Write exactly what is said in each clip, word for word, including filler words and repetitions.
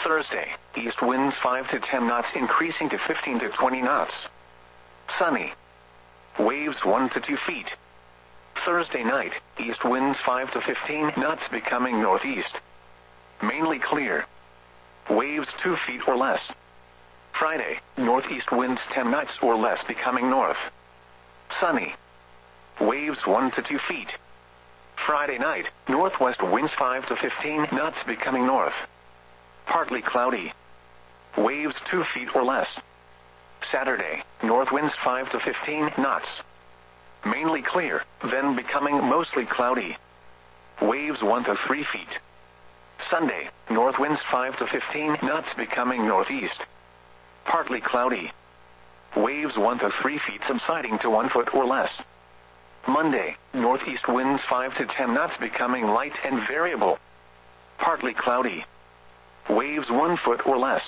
Thursday, east winds five to ten knots increasing to fifteen to twenty knots. Sunny. Waves one to two feet. Thursday night, east winds five to fifteen knots becoming northeast. Mainly clear. Waves two feet or less. Friday, northeast winds ten knots or less becoming north. Sunny. Waves one to two feet. Friday night, northwest winds five to fifteen knots becoming north. Partly cloudy. Waves two feet or less. Saturday, north winds five to fifteen knots. Mainly clear, then becoming mostly cloudy. Waves one to three feet. Sunday, north winds five to fifteen knots becoming northeast. Partly cloudy. Waves one to three feet subsiding to one foot or less. Monday, northeast winds five to ten knots becoming light and variable. Partly cloudy. Waves one foot or less.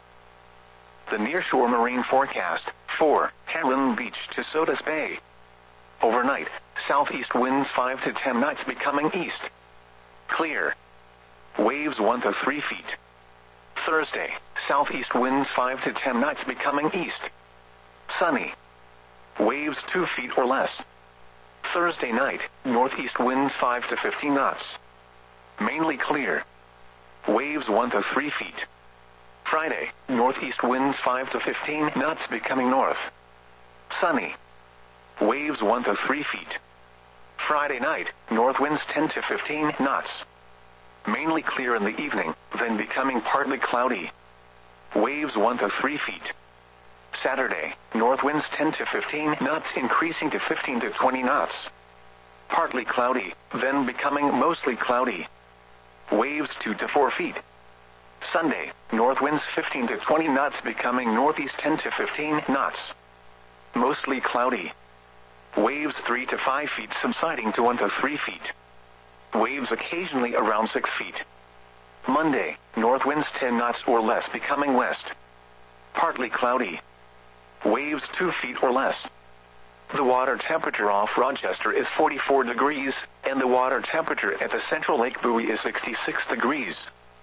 The nearshore marine forecast, for Heron Beach to Sodus Bay. Overnight, southeast winds five to ten knots becoming east. Clear. Waves one to three feet. Thursday, southeast winds five to ten knots becoming east. Sunny. Waves two feet or less. Thursday night, northeast winds five to fifteen knots. Mainly clear. Waves one to three feet. Friday, northeast winds five to fifteen knots becoming north. Sunny. Waves one to three feet. Friday night, north winds ten to fifteen knots. Mainly clear in the evening, then becoming partly cloudy. Waves one to three feet. Saturday, north winds ten to fifteen knots increasing to fifteen to twenty knots. Partly cloudy, then becoming mostly cloudy. Waves two to four feet. Sunday, north winds fifteen to twenty knots becoming northeast ten to fifteen knots. Mostly cloudy. Waves three to five feet subsiding to one to three feet. Waves occasionally around six feet. Monday, north winds ten knots or less becoming west. Partly cloudy. Waves two feet or less. The water temperature off Rochester is forty-four degrees, and the water temperature at the Central Lake buoy is sixty-six degrees.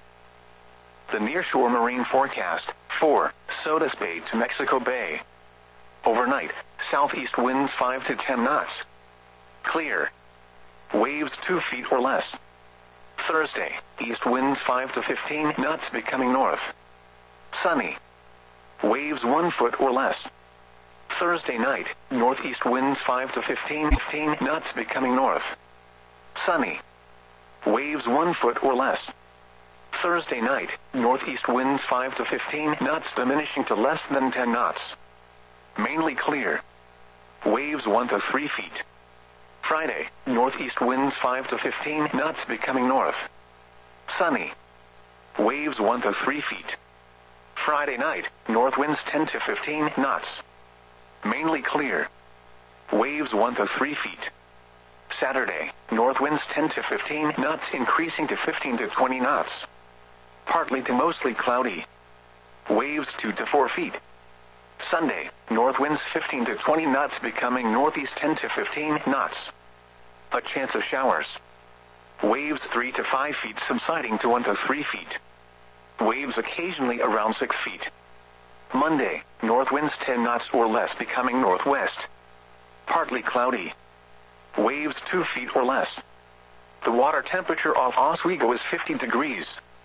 The nearshore marine forecast, for Sodus Bay to Mexico Bay. Overnight, southeast winds five to ten knots. Clear. Waves two feet or less. Thursday, east winds five to fifteen knots becoming north. Sunny. Waves one foot or less. Thursday night, northeast winds five to fifteen, fifteen knots becoming north. Sunny. Waves one foot or less. Thursday night, northeast winds five to fifteen knots diminishing to less than ten knots. Mainly clear. Waves one to three feet. Friday, northeast winds five to fifteen knots becoming north. Sunny. Waves one to three feet. Friday night, north winds ten to fifteen knots. Mainly clear. Waves one to three feet. Saturday, north winds ten to fifteen knots increasing to fifteen to twenty knots. Partly to mostly cloudy. Waves two to four feet. Sunday, north winds fifteen to twenty knots becoming northeast ten to fifteen knots. A chance of showers. Waves three to five feet subsiding to one to three feet. Waves occasionally around six feet. Monday, north winds ten knots or less becoming northwest. Partly cloudy. Waves two feet or less. The water temperature off Oswego is fifty degrees.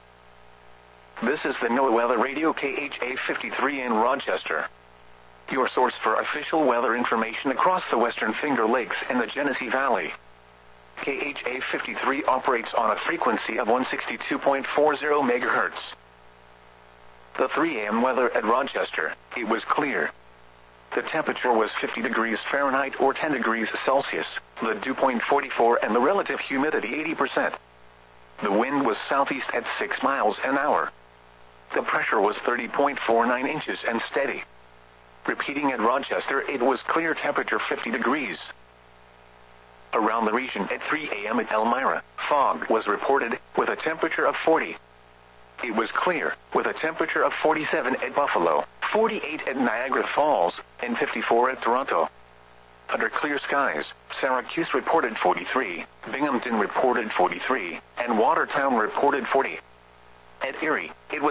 This is the NOAA Weather Radio K H A fifty-three in Rochester. Your source for official weather information across the Western Finger Lakes and the Genesee Valley. K H A fifty-three operates on a frequency of one sixty-two point four zero megahertz. The three A M weather at Rochester, it was clear. The temperature was fifty degrees Fahrenheit or ten degrees Celsius, the dew point forty-four and the relative humidity eighty percent. The wind was southeast at six miles an hour. The pressure was thirty point four nine inches and steady. Repeating at Rochester, it was clear, temperature fifty degrees. Around the region at three A M at Elmira, fog was reported, with a temperature of forty. It was clear, with a temperature of forty-seven at Buffalo, forty-eight at Niagara Falls, and fifty-four at Toronto. Under clear skies, Syracuse reported forty-three, Binghamton reported forty-three, and Watertown reported forty. At Erie, it was